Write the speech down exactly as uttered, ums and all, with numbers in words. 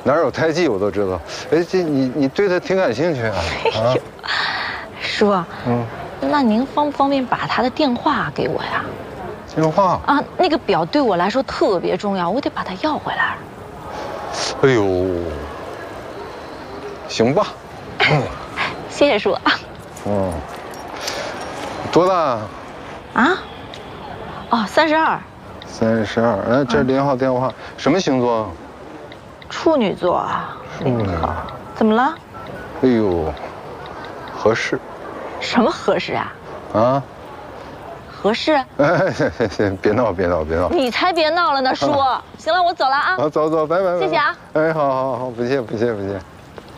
哪有胎记我都知道。哎，这你你对他挺感兴趣啊？啊， 叔，嗯，那您方不方便把他的电话给我呀？ 电话啊，那个表对我来说特别重要，我得把它要回来。 哎呦，行吧。 谢谢叔。 嗯，多大啊？ 啊？哦，三十二。 三十二。哎，这连号电话，什么星座？ 处女座啊。零号。怎么了？ 哎呦，合适。 什么合适啊？ 啊？ 合适？ 哎，别闹，别闹，别闹！ 你才别闹了呢，叔。行了，我走了啊。 好，走走，拜拜。 谢谢啊。 哎，好好好，不谢不谢不谢。